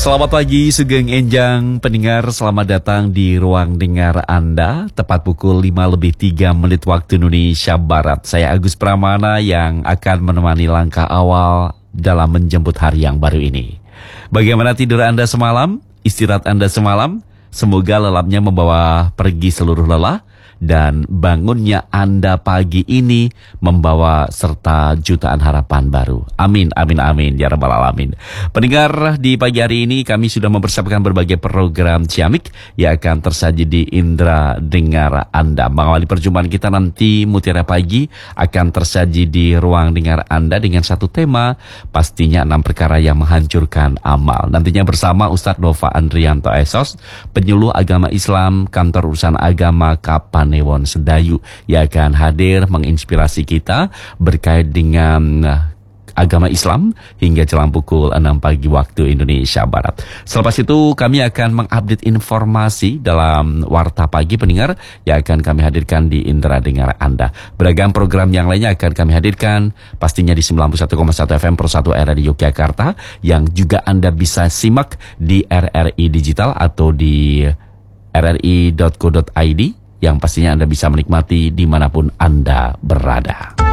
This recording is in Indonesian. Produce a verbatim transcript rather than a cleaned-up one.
Selamat pagi Sugeng Enjang pendengar, selamat datang di ruang dengar Anda. Tepat pukul lima lebih tiga menit waktu Indonesia Barat. Saya Agus Pramana yang akan menemani langkah awal dalam menjemput hari yang baru ini. Bagaimana tidur Anda semalam? Istirahat Anda semalam? Semoga lelapnya membawa pergi seluruh lelah dan bangunnya Anda pagi ini membawa serta jutaan harapan baru. Amin, amin, amin, ya rabbal alamin. Pendengar, di pagi hari ini kami sudah mempersiapkan berbagai program ciamik yang akan tersaji di Indra Dengar Anda. Mengawali perjumpaan kita nanti Mutiara Pagi akan tersaji di ruang dengar Anda dengan satu tema, pastinya enam perkara yang menghancurkan amal. Nantinya bersama Ustadz Nova Andrianto Esos, penyuluh agama Islam, kantor urusan agama Kapanewon Sedayu, yang akan hadir menginspirasi kita berkait dengan agama Islam hingga jelang pukul enam pagi waktu Indonesia Barat. Selepas itu kami akan mengupdate informasi dalam Warta Pagi pendengar yang akan kami hadirkan di Indra Dengar Anda. Beragam program yang lainnya akan kami hadirkan pastinya di sembilan puluh satu koma satu F M Pro satu R di Yogyakarta, yang juga Anda bisa simak di R R I Digital atau di r r i dot co dot i d, yang pastinya Anda bisa menikmati dimanapun Anda berada.